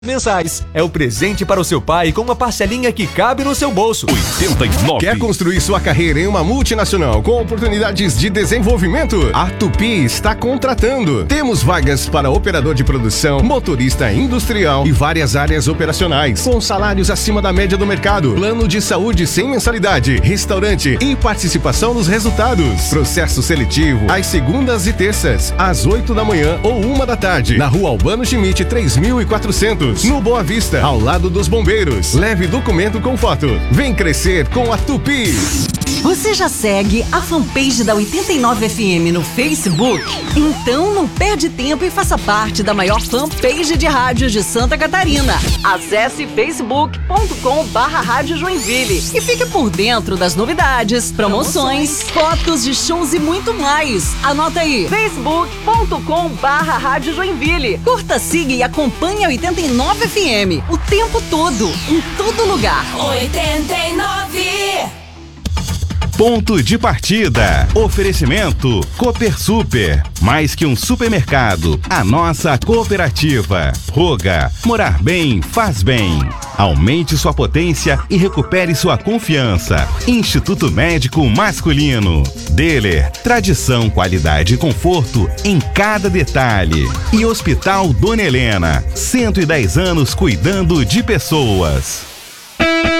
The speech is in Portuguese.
mensais. É o presente para o seu pai com uma parcelinha que cabe no seu bolso. 89. Quer construir sua carreira em uma multinacional com oportunidades de desenvolvimento? A Tupi está contratando. Temos vagas para operador de produção, motorista industrial e várias áreas operacionais, com salários acima da média do mercado, plano de saúde sem mensalidade, restaurante e participação nos resultados. Processo seletivo às segundas e terças, às 8 da manhã ou 1 da tarde, na Rua Albano Schmidt 3400. No Boa Vista, ao lado dos bombeiros. Leve documento com foto. Vem crescer com a Tupi. Você já segue a fanpage da 89 FM no Facebook? Então não perde tempo e faça parte da maior fanpage de rádios de Santa Catarina. Acesse facebook.com/Rádio Joinville e fique por dentro das novidades, promoções, fotos de shows e muito mais. Anota aí, facebook.com/Rádio Joinville. Curta, siga e acompanhe a 89 FM o tempo todo, em todo lugar. 89. Ponto de partida. Oferecimento Cooper Super. Mais que um supermercado, a nossa cooperativa. Roga. Morar bem faz bem. Aumente sua potência e recupere sua confiança. Instituto Médico Masculino. Deler. Tradição, qualidade e conforto em cada detalhe. E Hospital Dona Helena. 110 anos cuidando de pessoas.